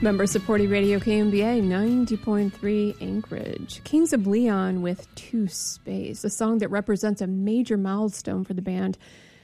Member-supported Radio KMBA 90.3 Anchorage. Kings of Leon with To Space, a song that represents a major milestone for the band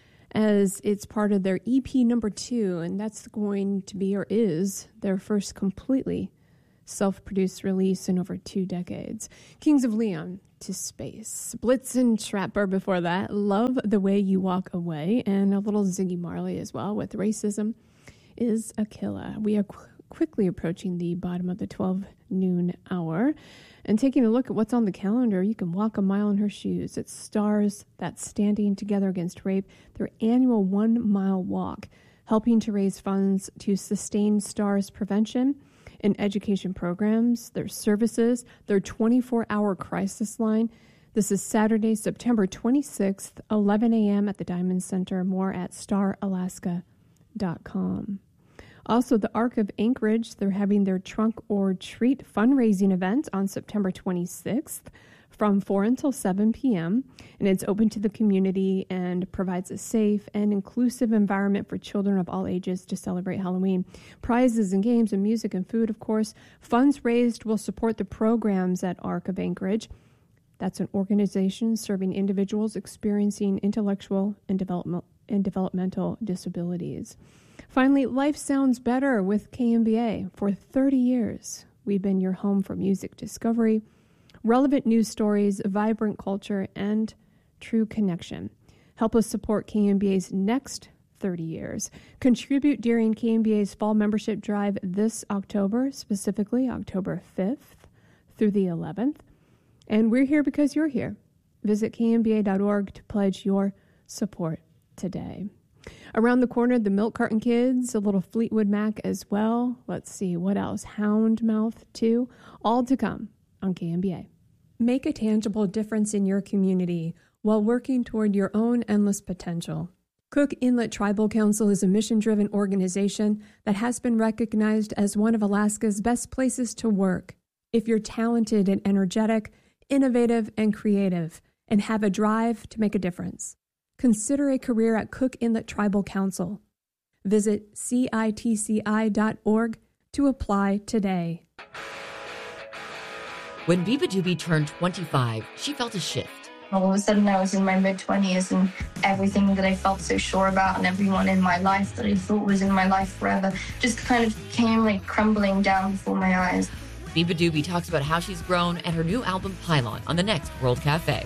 as it's part of their EP number 2, and that's going to be, or is, their first completely self-produced release in over 2 decades. Kings of Leon, To Space. Blitzen Trapper before that, Love the Way You Walk Away, and a little Ziggy Marley as well with Racism is a Killer. We are quickly approaching the bottom of the 12 noon hour and taking a look at what's on the calendar. You can walk a mile in her shoes. It's STARS, that's Standing Together Against Rape, their annual 1-mile walk, helping to raise funds to sustain STARS prevention and education programs, their services, their 24-hour crisis line. This is Saturday, September 26th, 11 a.m. at the Diamond Center. More at staralaska.com. Also, the Arc of Anchorage, they're having their Trunk or Treat fundraising event on September 26th from 4 until 7 p.m., and it's open to the community and provides a safe and inclusive environment for children of all ages to celebrate Halloween. Prizes and games and music and food, of course. Funds raised will support the programs at Arc of Anchorage. That's an organization serving individuals experiencing intellectual and developmental disabilities. Finally, life sounds better with KMBA. For 30 years, we've been your home for music discovery, relevant news stories, vibrant culture, and true connection. Help us support KMBA's next 30 years. Contribute during KMBA's fall membership drive this October, specifically October 5th through the 11th. And we're here because you're here. Visit kmba.org to pledge your support today. Around the corner, the Milk Carton Kids, a little Fleetwood Mac as well. Let's see, what else? Houndmouth, too. All to come on KMBA. Make a tangible difference in your community while working toward your own endless potential. Cook Inlet Tribal Council is a mission-driven organization that has been recognized as one of Alaska's best places to work. If you're talented and energetic, innovative and creative, and have a drive to make a difference, consider a career at Cook Inlet Tribal Council. Visit citci.org to apply today. When Biba Doobie turned 25, she felt a shift. All of a sudden, I was in my mid-20s, and everything that I felt so sure about and everyone in my life that I thought was in my life forever just kind of came like crumbling down before my eyes. Biba Doobie talks about how she's grown and her new album Pylon on the next World Cafe.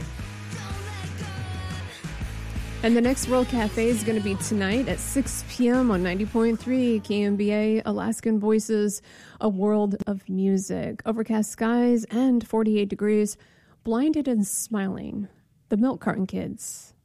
And the next World Cafe is going to be tonight at 6 p.m. on 90.3 KMBA, Alaskan Voices, a world of music. Overcast skies and 48 degrees, blinded and smiling. The Milk Carton Kids